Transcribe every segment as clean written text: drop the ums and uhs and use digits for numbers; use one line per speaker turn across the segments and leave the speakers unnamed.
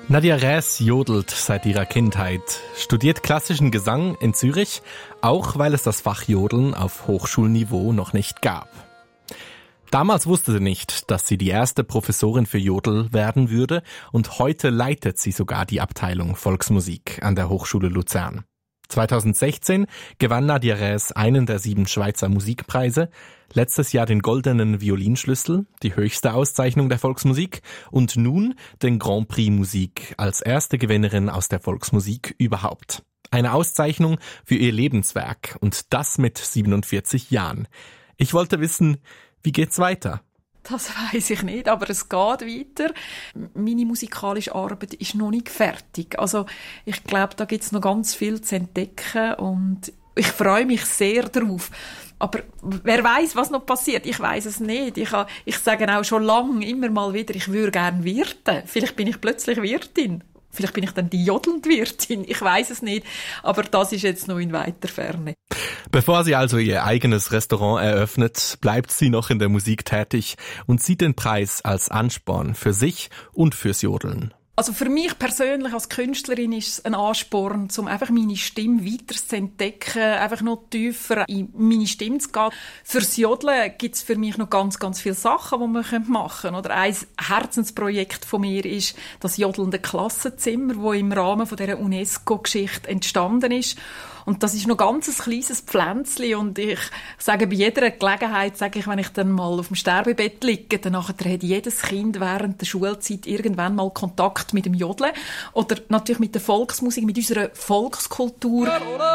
Nadia Räs jodelt seit ihrer Kindheit, studiert klassischen Gesang in Zürich, auch weil es das Fach Jodeln auf Hochschulniveau noch nicht gab. Damals wusste sie nicht, dass sie die erste Professorin für Jodel werden würde, und heute leitet sie sogar die Abteilung Volksmusik an der Hochschule Luzern. 2016 gewann Nadia Räs einen der 7 Schweizer Musikpreise, letztes Jahr den Goldenen Violinschlüssel, die höchste Auszeichnung der Volksmusik, und nun den Grand Prix Musik als erste Gewinnerin aus der Volksmusik überhaupt. Eine Auszeichnung für ihr Lebenswerk, und das mit 47 Jahren. Ich wollte wissen, wie geht's weiter?
Das weiss ich nicht, aber es geht weiter. Meine musikalische Arbeit ist noch nicht fertig. Also ich glaube, da gibt es noch ganz viel zu entdecken und ich freue mich sehr drauf. Aber wer weiß, was noch passiert? Ich weiß es nicht. Ich sage auch schon lange immer mal wieder, ich würde gerne Wirtin. Vielleicht bin ich plötzlich Wirtin. Vielleicht bin ich dann die jodelnde Wirtin. Ich weiß es nicht. Aber das ist jetzt noch in weiter Ferne.
Bevor sie also ihr eigenes Restaurant eröffnet, bleibt sie noch in der Musik tätig und sieht den Preis als Ansporn für sich und fürs Jodeln.
Also für mich persönlich als Künstlerin ist es ein Ansporn, um einfach meine Stimme weiter zu entdecken, einfach noch tiefer in meine Stimme zu gehen. Fürs Jodeln gibt es für mich noch ganz, ganz viele Sachen, die man machen können. Oder ein Herzensprojekt von mir ist das jodelnde Klassenzimmer, das im Rahmen von dieser UNESCO-Geschichte entstanden ist. Und das ist noch ganz ein kleines Pflänzchen und ich sage bei jeder Gelegenheit, wenn ich dann mal auf dem Sterbebett liege, dann hat jedes Kind während der Schulzeit irgendwann mal Kontakt mit dem Jodeln oder natürlich mit der Volksmusik, mit unserer Volkskultur.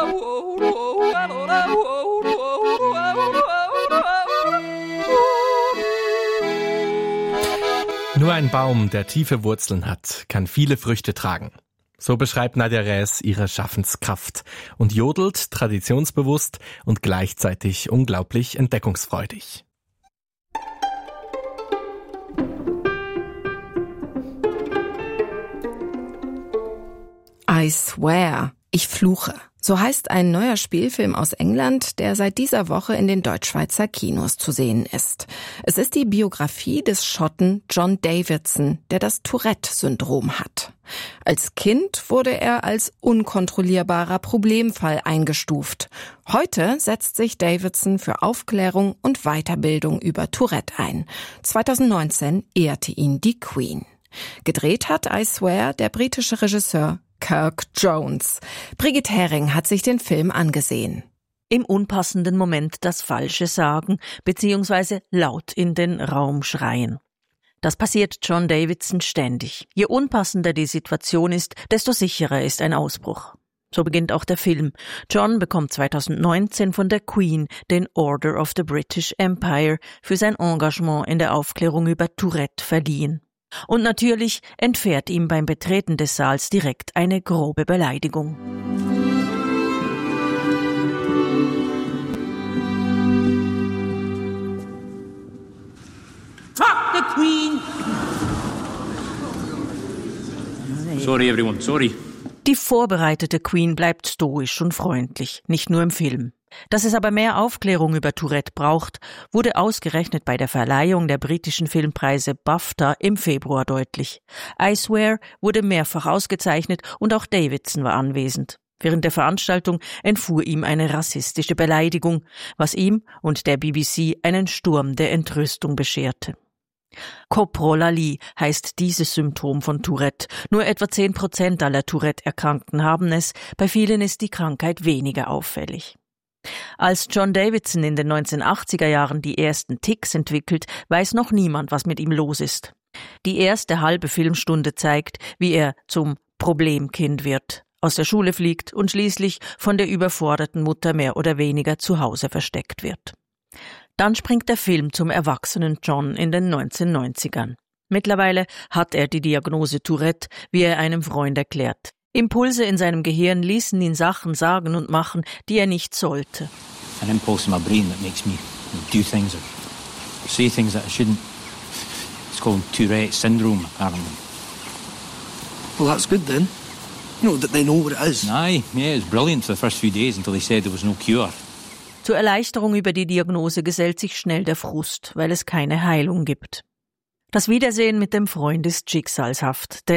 Nur ein Baum, der tiefe Wurzeln hat, kann viele Früchte tragen. So beschreibt Nadia Räs ihre Schaffenskraft und jodelt traditionsbewusst und gleichzeitig unglaublich entdeckungsfreudig.
I swear, ich fluche. So heißt ein neuer Spielfilm aus England, der seit dieser Woche in den Deutschschweizer Kinos zu sehen ist. Es ist die Biografie des Schotten John Davidson, der das Tourette-Syndrom hat. Als Kind wurde er als unkontrollierbarer Problemfall eingestuft. Heute setzt sich Davidson für Aufklärung und Weiterbildung über Tourette ein. 2019 ehrte ihn die Queen. Gedreht hat I Swear der britische Regisseur Kirk Jones. Brigitte Hering hat sich den Film angesehen.
Im unpassenden Moment das Falsche sagen bzw. laut in den Raum schreien. Das passiert John Davidson ständig. Je unpassender die Situation ist, desto sicherer ist ein Ausbruch. So beginnt auch der Film. John bekommt 2019 von der Queen den Order of the British Empire für sein Engagement in der Aufklärung über Tourette verliehen. Und natürlich entfährt ihm beim Betreten des Saals direkt eine grobe Beleidigung.
Fuck the Queen! Sorry everyone, sorry.
Die vorbereitete Queen bleibt stoisch und freundlich, nicht nur im Film. Dass es aber mehr Aufklärung über Tourette braucht, wurde ausgerechnet bei der Verleihung der britischen Filmpreise BAFTA im Februar deutlich. I Swear wurde mehrfach ausgezeichnet und auch Davidson war anwesend. Während der Veranstaltung entfuhr ihm eine rassistische Beleidigung, was ihm und der BBC einen Sturm der Entrüstung bescherte. Coprolalie heißt dieses Symptom von Tourette. Nur etwa 10% aller Tourette-Erkrankten haben es, bei vielen ist die Krankheit weniger auffällig. Als John Davidson in den 1980er Jahren die ersten Tics entwickelt, weiß noch niemand, was mit ihm los ist. Die erste halbe Filmstunde zeigt, wie er zum Problemkind wird, aus der Schule fliegt und schließlich von der überforderten Mutter mehr oder weniger zu Hause versteckt wird. Dann springt der Film zum erwachsenen John in den 1990ern. Mittlerweile hat er die Diagnose Tourette, wie er einem Freund erklärt. Impulse in seinem Gehirn ließen ihn Sachen sagen und machen, die er nicht sollte.
An impulse in my brain that makes me do things or say things that I shouldn't. It's called Tourette syndrome, apparently.
Well, that's good then. You know, that they know what it is.
Aye, yeah, it was brilliant for the first few days until they said there was no cure.
Zur Erleichterung über die Diagnose gesellt sich schnell der Frust, weil es keine Heilung gibt. Das Wiedersehen mit dem Freund ist schicksalshaft, denn